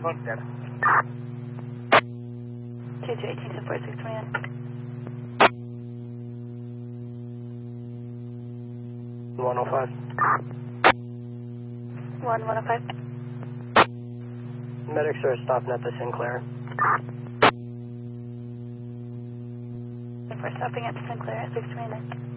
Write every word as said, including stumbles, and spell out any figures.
one data. two two eighteen to four six twenty-nine. one oh five. one one oh five. Medics are stopping at the Sinclair. We're stopping at Sinclair at six twenty-nine.